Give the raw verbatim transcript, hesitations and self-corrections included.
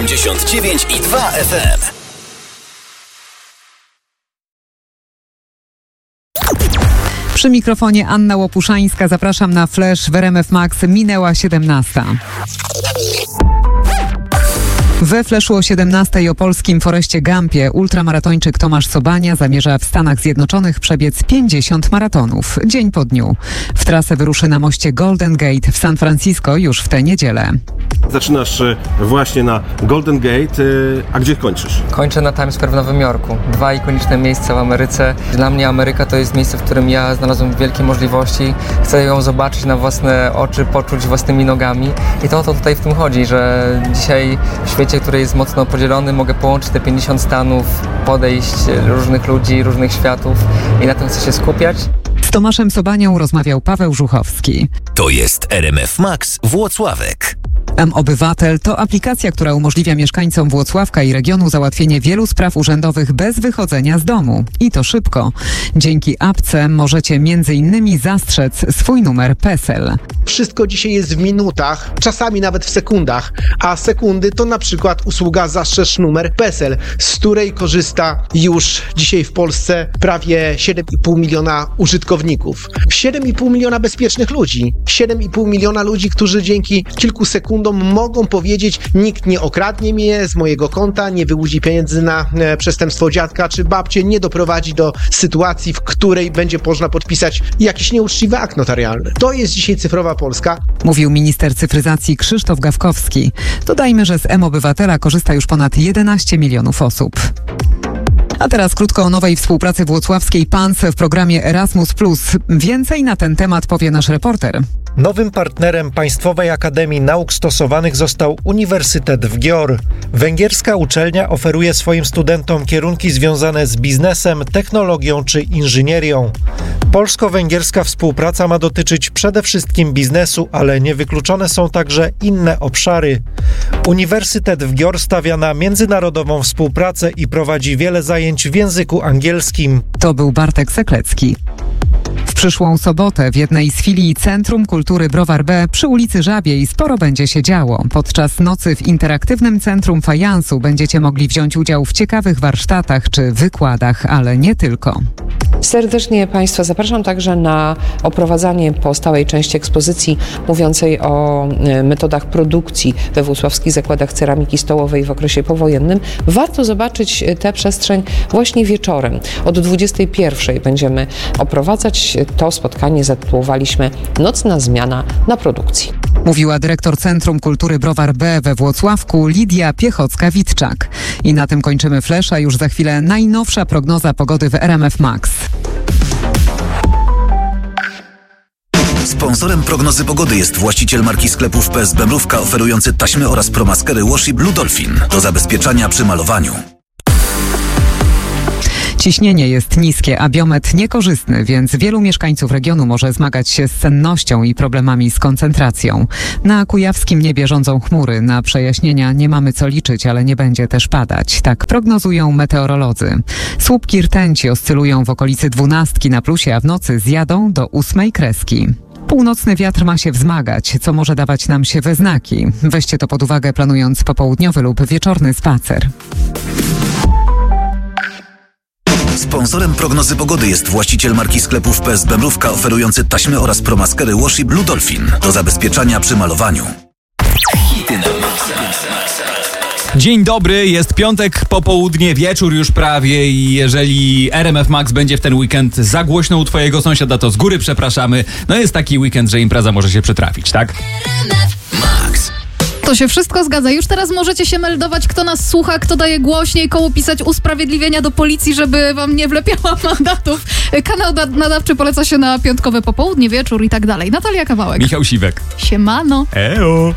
osiemdziesiąt dziewięć i dwa F M. Przy mikrofonie Anna Łopuszańska. Zapraszam na Flash w R M F Max. Minęła siedemnasta. We Flashu o siedemnastej o polskim Foreście Gumpie ultramaratończyk Tomasz Sobania zamierza w Stanach Zjednoczonych przebiec pięćdziesiąt maratonów. Dzień po dniu. W trasę wyruszy na moście Golden Gate w San Francisco już w tę niedzielę. Zaczynasz właśnie na Golden Gate, a gdzie kończysz? Kończę na Times Square w Nowym Jorku. Dwa ikoniczne miejsca w Ameryce. Dla mnie Ameryka to jest miejsce, w którym ja znalazłem wielkie możliwości. Chcę ją zobaczyć na własne oczy, poczuć własnymi nogami. I to o to tutaj w tym chodzi, że dzisiaj w świecie, który jest mocno podzielony, mogę połączyć te pięćdziesiąt stanów, podejść różnych ludzi, różnych światów i na tym chcę się skupiać. Z Tomaszem Sobanią rozmawiał Paweł Żuchowski. To jest R M F Max Włocławek. M-Obywatel to aplikacja, która umożliwia mieszkańcom Włocławka i regionu załatwienie wielu spraw urzędowych bez wychodzenia z domu. I to szybko. Dzięki apce możecie między innymi zastrzec swój numer PESEL. Wszystko dzisiaj jest w minutach, czasami nawet w sekundach, a sekundy to na przykład usługa zastrzeż numer PESEL, z której korzysta już dzisiaj w Polsce prawie siedem i pół miliona użytkowników. siedem i pół miliona bezpiecznych ludzi. siedem i pół miliona ludzi, którzy dzięki kilku sekundom mogą powiedzieć: nikt nie okradnie mnie z mojego konta, nie wyłudzi pieniędzy na e, przestępstwo dziadka czy babcie, nie doprowadzi do sytuacji, w której będzie można podpisać jakiś nieuczciwy akt notarialny. To jest dzisiaj cyfrowa Polska. Mówił minister cyfryzacji Krzysztof Gawkowski. Dodajmy, że z M-Obywatela korzysta już ponad jedenaście milionów osób. A teraz krótko o nowej współpracy włocławskiej P A N S w programie Erasmus plus. Więcej na ten temat powie nasz reporter. Nowym partnerem Państwowej Akademii Nauk Stosowanych został Uniwersytet w Győr. Węgierska uczelnia oferuje swoim studentom kierunki związane z biznesem, technologią czy inżynierią. Polsko-węgierska współpraca ma dotyczyć przede wszystkim biznesu, ale niewykluczone są także inne obszary. Uniwersytet w Győr stawia na międzynarodową współpracę i prowadzi wiele zajęć w języku angielskim. To był Bartek Seklecki. W przyszłą sobotę w jednej z filii Centrum Kultury Browar B przy ulicy Żabiej sporo będzie się działo. Podczas nocy w interaktywnym Centrum Fajansu będziecie mogli wziąć udział w ciekawych warsztatach czy wykładach, ale nie tylko. Serdecznie Państwa zapraszam także na oprowadzanie po stałej części ekspozycji mówiącej o metodach produkcji we włocławskich zakładach ceramiki stołowej w okresie powojennym. Warto zobaczyć tę przestrzeń właśnie wieczorem. Od dwudziestej pierwszej będziemy oprowadzać. To spotkanie zatytułowaliśmy Nocna zmiana na produkcji. Mówiła dyrektor Centrum Kultury Browar B we Włocławku Lidia Piechocka-Witczak. I na tym kończymy Flesza. Już za chwilę najnowsza prognoza pogody w R M F Max. Sponsorem prognozy pogody jest właściciel marki sklepów P S B Mrówka oferujący taśmy oraz promaskery Washi Blue Dolphin do zabezpieczania przy malowaniu. Ciśnienie jest niskie, a biometr niekorzystny, więc wielu mieszkańców regionu może zmagać się z sennością i problemami z koncentracją. Na kujawskim niebie rządzą chmury. Na przejaśnienia nie mamy co liczyć, ale nie będzie też padać. Tak prognozują meteorolodzy. Słupki rtęci oscylują w okolicy dwunastki na plusie, a w nocy zjadą do ósmej kreski. Północny wiatr ma się wzmagać, co może dawać nam się we znaki. Weźcie to pod uwagę, planując popołudniowy lub wieczorny spacer. Sponsorem prognozy pogody jest właściciel marki sklepów P S B Mrówka oferujący taśmy oraz promaskery Washi Blue Dolphin do zabezpieczania przy malowaniu. Dzień dobry, jest piątek, popołudnie, wieczór już prawie i jeżeli R M F Max będzie w ten weekend za głośno u twojego sąsiada, to z góry przepraszamy. No jest taki weekend, że impreza może się przytrafić, tak? Max. To się wszystko zgadza. Już teraz możecie się meldować, kto nas słucha, kto daje głośniej, komu pisać usprawiedliwienia do policji, żeby wam nie wlepiała mandatów. Kanał nadawczy poleca się na piątkowe popołudnie, wieczór i tak dalej. Natalia Kawałek. Michał Siwek. Siemano. Eo.